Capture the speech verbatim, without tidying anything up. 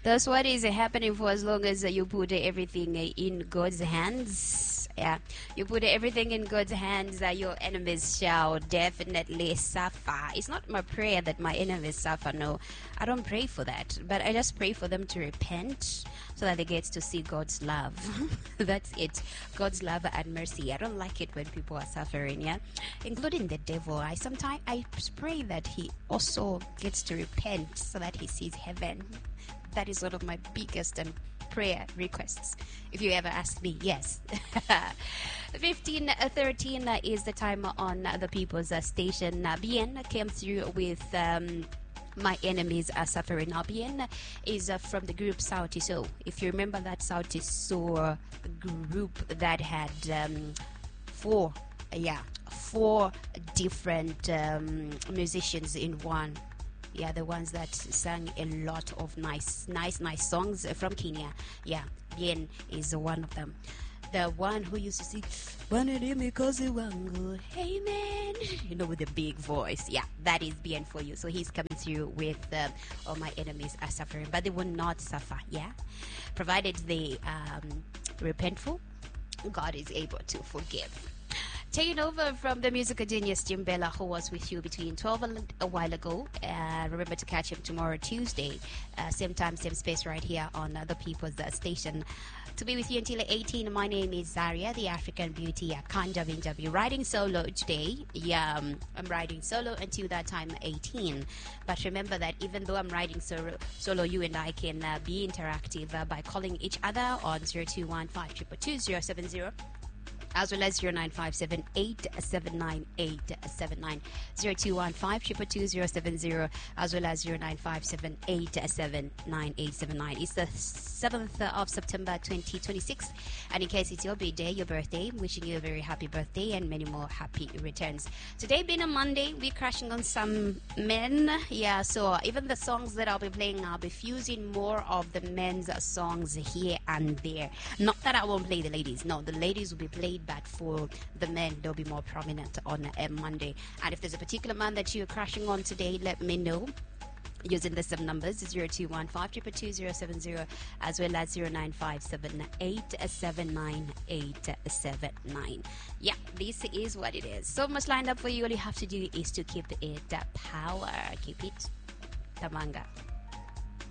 That's what is happening for as long as uh, you put everything uh, in God's hands. Yeah, you put everything in God's hands, uh, your enemies shall definitely suffer. It's not my prayer that my enemies suffer. No, I don't pray for that. But I just pray for them to repent so that they get to see God's love. That's it. God's love and mercy. I don't like it when people are suffering, yeah, including the devil. I sometimes I pray that he also gets to repent so that he sees heaven. That is one of my biggest um, prayer requests. If you ever ask me, yes. fifteen thirteen uh, is the time on uh, the People's uh, Station. Uh, Bien came through with um, My Enemies Are Suffering. Now, Bien is uh, from the group Sauti Sol. If you remember that Sauti Sol group that had um, four, yeah, four different um, musicians in one. Yeah, the ones that sang a lot of nice, nice, nice songs from Kenya. Yeah, Bien is one of them. The one who used to sing, Wanadimikozi wangu, hey man, you know, with the big voice. Yeah, that is Bien for you. So he's coming through with um, All My Enemies Are Suffering, but they will not suffer, yeah? Provided they um, repentful, God is able to forgive. Taking over from the musical genius Jim Bella, who was with you between twelve and a while ago. Uh, remember to catch him tomorrow, Tuesday, uh, same time, same space, right here on uh, the People's uh, Station. To be with you until eighteen, my name is Zaria, the African beauty. I can't be riding solo today. Yeah, um, I'm riding solo until that time, eighteen. But remember that even though I'm riding solo, solo you and I can uh, be interactive uh, by calling each other on zero two one five two two two zero seven zero. As well as zero nine five seven eight seven nine eight seven nine, zero two one five two two two zero seven zero, as well as zero nine five seven eight seven nine eight seven nine. It's the seventh of September twenty twenty-six, and in case it's your birthday, your birthday, wishing you a very happy birthday and many more happy returns. Today being a Monday, we're crashing on some men. Yeah, so even the songs that I'll be playing, I'll be fusing more of the men's songs here and there. Not that I won't play the ladies. No, the ladies will be played, but for the men, they'll be more prominent on a Monday. And if there's a particular man that you're crashing on today, let me know using the same numbers, zero two one five two two two zero seven zero, as well as zero nine five seven eight seven nine eight seven nine. Yeah, this is what it is. So much lined up for you. All you have to do is to keep it power. Keep it Tamanga.